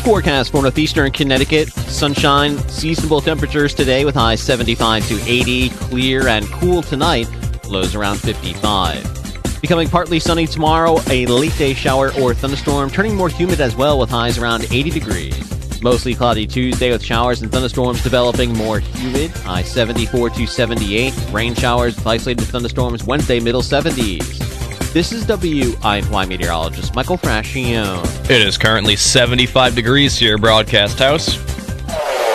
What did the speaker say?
forecast for northeastern Connecticut. Sunshine, seasonable temperatures today with highs 75 to 80. Clear and cool tonight, lows around 55. Becoming partly sunny tomorrow, a late day shower or thunderstorm, turning more humid as well with highs around 80 degrees. Mostly cloudy Tuesday with showers and thunderstorms developing more humid, high 74 to 78. Rain showers with isolated thunderstorms Wednesday, middle 70s. This is WINY meteorologist Michael Frascione. It is currently 75 degrees here, Broadcast House.